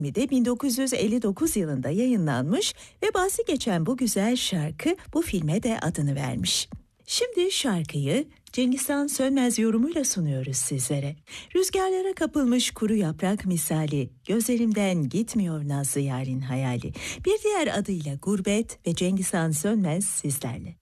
de 1959 yılında yayınlanmış ve bahsi geçen bu güzel şarkı bu filme de adını vermiş. Şimdi şarkıyı Cengizhan Sönmez yorumuyla sunuyoruz sizlere. Rüzgarlara kapılmış kuru yaprak misali, gözlerimden gitmiyor nazlı yarın hayali. Bir diğer adıyla Gurbet ve Cengizhan Sönmez sizlerle.